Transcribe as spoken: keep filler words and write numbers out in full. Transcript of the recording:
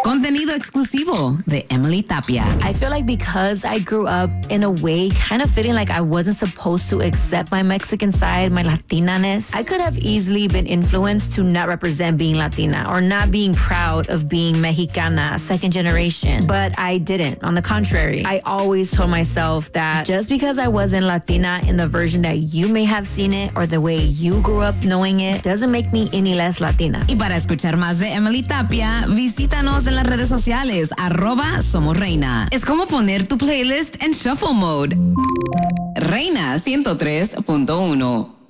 Contenido exclusivo de Emily Tapia. I feel like because I grew up in a way kind of feeling like I wasn't supposed to accept my Mexican side, my Latina-ness, I could have easily been influenced to not represent being Latina or not being proud of being Mexicana, second generation. But I didn't. On the contrary, I always told myself that just because I wasn't Latina in the version that you may have seen it or the way you grew up knowing it doesn't make me any less Latina. Y para escuchar más de Emily Tapia, visítanos en las redes sociales, arroba Somos Reina. Es como poner tu playlist en shuffle mode. Reina ciento tres punto uno.